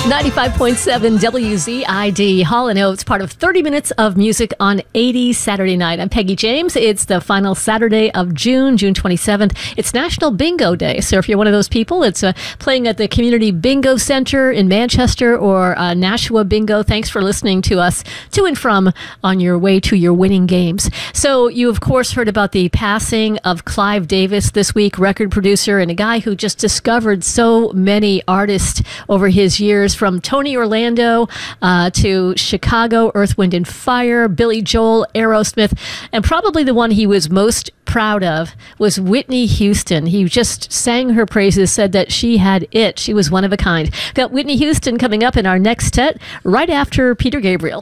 95.7 WZID, Hall & Oates, part of 30 minutes of music on 80 Saturday night. I'm Peggy James. It's the final Saturday of June 27th. It's National Bingo Day. So if you're one of those people, it's playing at the Community Bingo Center in Manchester or Nashua Bingo. Thanks for listening to us to and from on your way to your winning games. So you, of course, heard about the passing of Clive Davis this week, record producer and a guy who just discovered so many artists over his years, from Tony Orlando to Chicago, Earth, Wind and Fire, Billy Joel, Aerosmith, and probably the one he was most proud of was Whitney Houston. He just sang her praises, said that she had it. She was one of a kind. Got Whitney Houston coming up in our next set right after Peter Gabriel.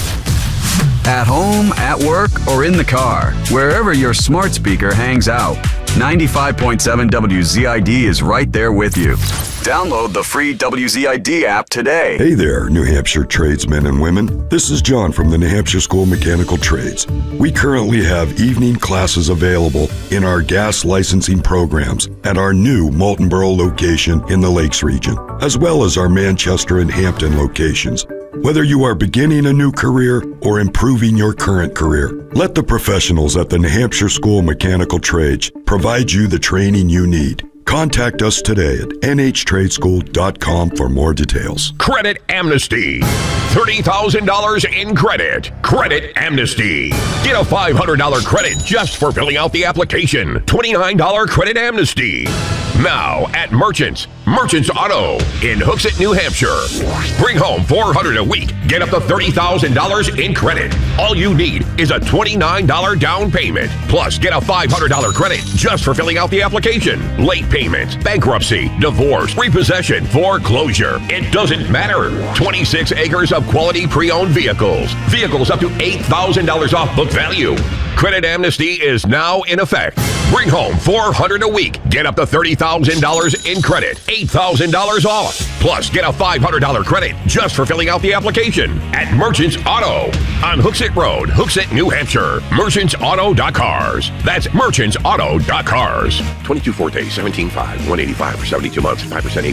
At home, at work, or in the car, wherever your smart speaker hangs out, 95.7 WZID is right there with you. Download the free WZID app today. Hey there, New Hampshire tradesmen and women. This is John from the New Hampshire School of Mechanical Trades. We currently have evening classes available in our gas licensing programs at our new Moultonborough location in the Lakes region, as well as our Manchester and Hampton locations. Whether you are beginning a new career or improving your current career, let the professionals at the New Hampshire School of Mechanical Trades provide you the training you need. Contact us today at nhtradeschool.com for more details. Credit Amnesty. $30,000 in credit. Credit Amnesty. Get a $500 credit just for filling out the application. $29 Credit Amnesty. Now at Merchants Auto in Hooksett, New Hampshire. Bring home $400 a week. Get up to $30,000 in credit. All you need is a $29 down payment. Plus, get a $500 credit just for filling out the application. Late payments, bankruptcy, divorce, repossession, foreclosure. It doesn't matter. 26 acres of quality pre-owned vehicles. Vehicles up to $8,000 off book value. Credit Amnesty is now in effect. Bring home $400 a week. Get up to $30,000 in credit. $8,000 off. Plus, get a $500 credit just for filling out the application at Merchants Auto on Hooksett Road, Hooksett, New Hampshire. MerchantsAuto.cars. That's MerchantsAuto.cars. 22 Forte, 17.5, 185 for 72 months, 5%